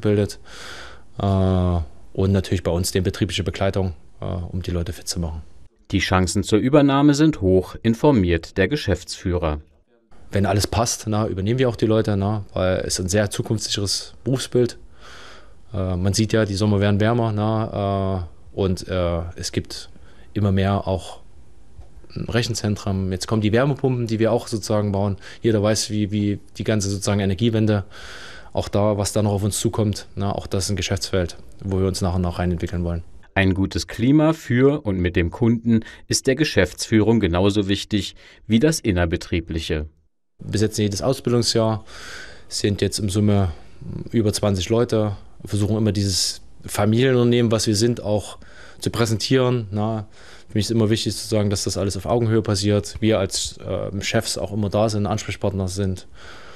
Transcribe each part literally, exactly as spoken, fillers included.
ausgebildet. Äh, und natürlich bei uns die betriebliche Begleitung, äh, um die Leute fit zu machen. Die Chancen zur Übernahme sind hoch, informiert der Geschäftsführer. Wenn alles passt, na, übernehmen wir auch die Leute, na, weil es ein sehr zukunftssicheres Berufsbild. Äh, man sieht ja, die Sommer werden wärmer, na, äh, und äh, es gibt immer mehr auch ein Rechenzentrum. Jetzt kommen die Wärmepumpen, die wir auch sozusagen bauen. Jeder weiß, wie, wie die ganze sozusagen Energiewende, auch da, was da noch auf uns zukommt, na, auch das ist ein Geschäftsfeld, wo wir uns nach und nach reinentwickeln wollen. Ein gutes Klima für und mit dem Kunden ist der Geschäftsführung genauso wichtig wie das innerbetriebliche. Wir besetzen jedes Ausbildungsjahr, sind jetzt im Summe über zwanzig Leute, versuchen immer dieses Familienunternehmen, was wir sind, auch zu präsentieren. Na, für mich ist immer wichtig zu sagen, dass das alles auf Augenhöhe passiert. Wir als äh, Chefs auch immer da sind, Ansprechpartner sind.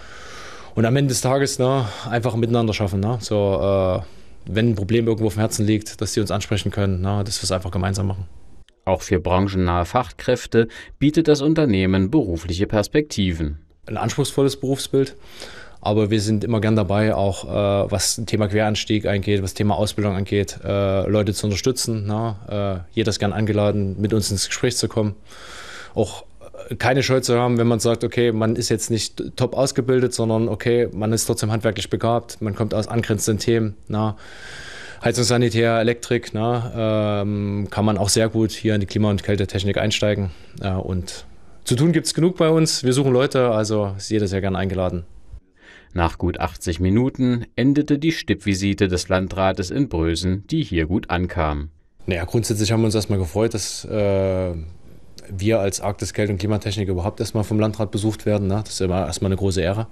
Und am Ende des Tages na, einfach miteinander schaffen. Na? So, äh, wenn ein Problem irgendwo auf dem Herzen liegt, dass die uns ansprechen können, na, dass wir es einfach gemeinsam machen. Auch für branchennahe Fachkräfte bietet das Unternehmen berufliche Perspektiven. Ein anspruchsvolles Berufsbild, aber wir sind immer gern dabei, auch äh, was das Thema Quereinstieg angeht, was das Thema Ausbildung angeht, äh, Leute zu unterstützen. Na? Äh, jeder ist gern eingeladen, mit uns ins Gespräch zu kommen. Auch äh, keine Scheu zu haben, wenn man sagt, okay, man ist jetzt nicht top ausgebildet, sondern okay, man ist trotzdem handwerklich begabt, man kommt aus angrenzenden Themen. Na? Heizung, Sanitär, Elektrik, na? Ähm, kann man auch sehr gut hier in die Klima- und Kältetechnik einsteigen. Äh, und zu tun gibt es genug bei uns. Wir suchen Leute, also ist jeder sehr gerne eingeladen. Nach gut achtzig Minuten endete die Stippvisite des Landrates in Brösen, die hier gut ankam. Naja, grundsätzlich haben wir uns erstmal gefreut, dass äh, wir als Arktis Kälte- und Klimatechniker überhaupt erstmal vom Landrat besucht werden. Ne? Das ist immer erstmal eine große Ehre.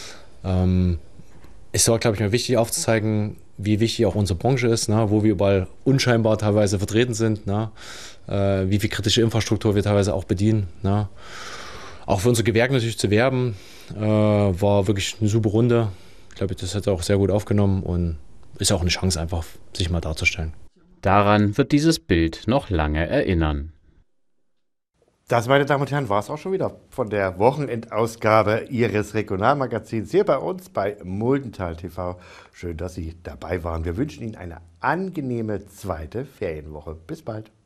Ähm, es war, glaube ich, mal wichtig aufzuzeigen, wie wichtig auch unsere Branche ist, ne? Wo wir überall unscheinbar teilweise vertreten sind, ne? Äh, wie viel kritische Infrastruktur wir teilweise auch bedienen. Ne? Auch für unsere Gewerke natürlich zu werben, äh, war wirklich eine super Runde. Ich glaube, das hat er auch sehr gut aufgenommen und ist auch eine Chance, einfach sich mal darzustellen. Daran wird dieses Bild noch lange erinnern. Das, meine Damen und Herren, war es auch schon wieder von der Wochenendausgabe Ihres Regionalmagazins hier bei uns bei Muldental T V. Schön, dass Sie dabei waren. Wir wünschen Ihnen eine angenehme zweite Ferienwoche. Bis bald.